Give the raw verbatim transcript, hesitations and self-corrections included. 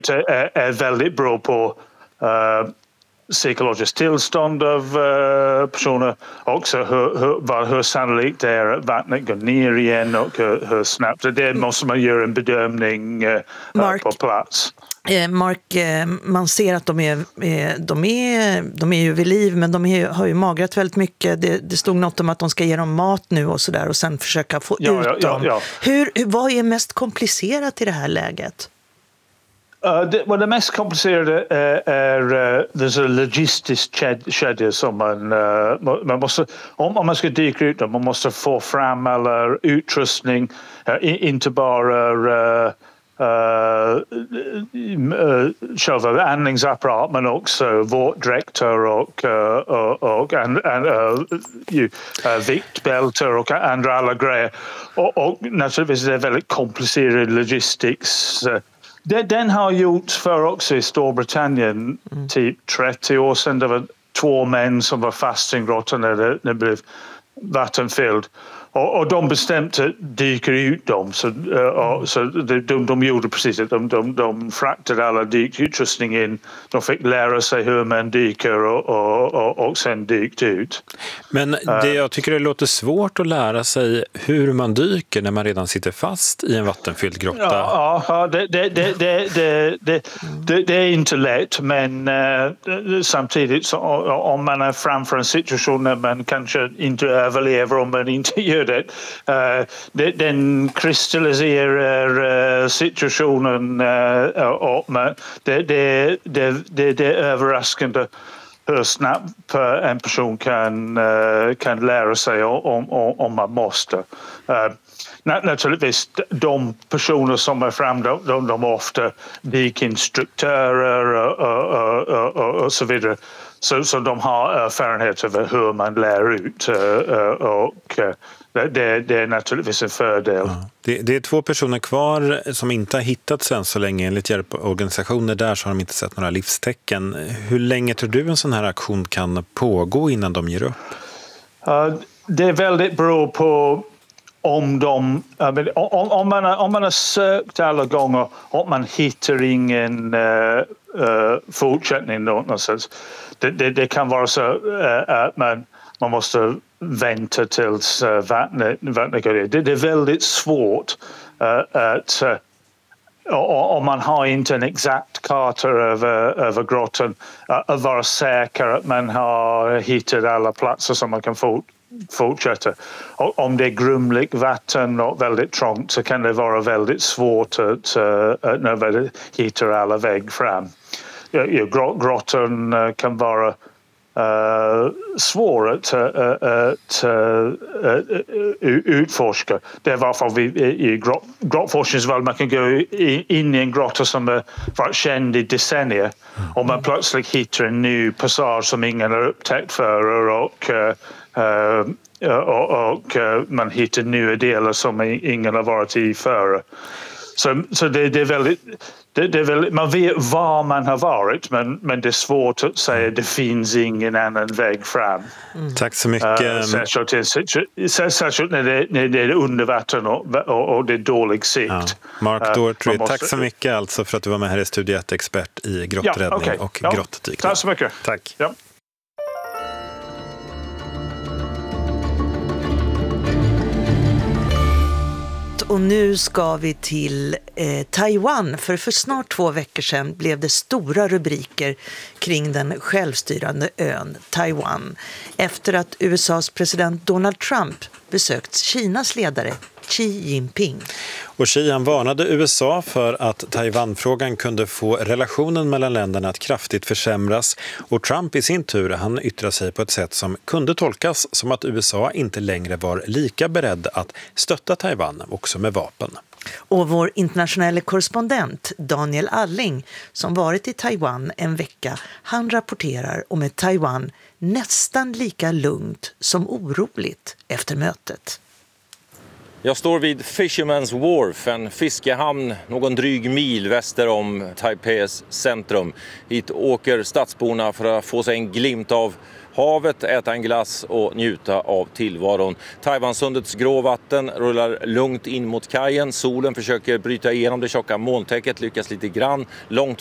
är, är väldigt bra på uh, psykologiskt tillstånd av uh, personer. Också hur, hur, hur sannolikt det är att vattnet går ner igen och hur, hur snabbt. Det måste man göra en bedömning uh, Mark, på plats. Eh, Mark, eh, man ser att de är, eh, de är, de är ju vid liv, men de är, har ju magrat väldigt mycket. Det, det stod något om att de ska ge dem mat nu och sådär och sen försöka få ja, ut ja, ja, dem. ja. Hur, vad är mest komplicerat i det här läget? Uh, det, well, det mest komplicerade är, är uh, there's a logistisk kedja som man, uh, man måste, om, om man ska dyka ut dem, man måste få fram alla utrustning, uh, inte bara uh, uh, uh, själva andningsapparat men också våtdräkter och, uh, och, och and, and, uh, uh, viktbälter och andra alla grejer. Och, och naturligtvis är det väldigt komplicerad logistics. Uh, Den har gjorts för också i Storbritannien mm. typ trettio år sedan. Det var två män som var fast i en grotta när det, när det blev vattenfylld. Och, och de bestämde att dyka ut dem. Så, uh, och, så de, de, de gjorde precis det. De, de, de fraktade alla dykutrustning in. De fick lära sig hur man dyker och, och, och, och sen dykt ut. Men det, jag tycker det låter svårt att lära sig hur man dyker när man redan sitter fast i en vattenfylld grotta. Ja, ja det, det, det, det, det, det, det, det är inte lätt, men uh, samtidigt så, om man är framför en situation där man kanske inte överlever om man inte gör det. Uh, det den kristalliserar uh, situationen uh, och man, det, det, det, det, det är överraskande hur snabbt en person kan, uh, kan lära sig om, om, om man måste. Uh, Naturligtvis, de personer som är fram, de, de, de är ofta dykinstruktörer och, och, och, och, och så vidare. Så, så de har erfarenhet över hur man lär ut och det, det är naturligtvis en fördel. Ja. Det, det är två personer kvar som inte har hittats än så länge. Enligt hjälporganisationer där så har de inte sett några livstecken. Hur länge tror du en sån här aktion kan pågå innan de ger upp? Uh, det är väldigt bra på om de, om, om, man, om man har sökt alla gånger och man hittar ingen uh, uh, fortsättning någonstans. Det, det, det kan vara så uh, att man, man måste vänta tills uh, vattnet, vattnet går ner. Det, det är väldigt svårt uh, att uh, om man har inte en exakt karta över, över grottan uh, att vara säker att man har hittat alla platser som man kan få fortsätta. Och om det är grumligt vatten och väldigt trångt så kan det vara väldigt svårt att, uh, att när man hittar alla väg fram. Ja, ja, grottan uh, kan vara uh, svår att, uh, att uh, uh, utforska. Det är varför vi i grott, grottforskningsvärlden man kan gå in i en grotta som har varit känd i decennier och man plötsligt hittar en ny passage som ingen har upptäckt för och uh, Uh, och, och uh, man hittar nya delar som ingen har varit i förr. Så, så det, det är väldigt, det, det är väldigt, man vet var man har varit men, men det är svårt att säga att det finns ingen annan väg fram. Mm. Tack så mycket. Uh, särskilt, särskilt när, det, när det är under vatten och, och, och det är dålig sikt. Ja. Mark Daughtry, uh, måste... tack så mycket alltså för att du var med här i Studio ett, expert i grotträddning ja, okay. och ja. grottdykning. Tack så mycket. Tack. Ja. Och nu ska vi till eh, Taiwan, för för snart två veckor sedan blev det stora rubriker kring den självstyrande ön Taiwan efter att U S A:s president Donald Trump besökt Kinas ledare Xi Jinping. Och Xi han varnade U S A för att Taiwanfrågan kunde få relationen mellan länderna att kraftigt försämras och Trump i sin tur han yttrade sig på ett sätt som kunde tolkas som att U S A inte längre var lika beredd att stötta Taiwan också med vapen. Och vår internationella korrespondent Daniel Alling som varit i Taiwan en vecka, han rapporterar om ett Taiwan nästan lika lugnt som oroligt efter mötet. Jag står vid Fisherman's Wharf, en fiskehamn någon dryg mil väster om Taipeis centrum. Hit åker stadsborna för att få sig en glimt av havet, äta en glass och njuta av tillvaron. Taiwansundets grå vatten rullar lugnt in mot kajen. Solen försöker bryta igenom det tjocka molntäcket, lyckas lite grann. Långt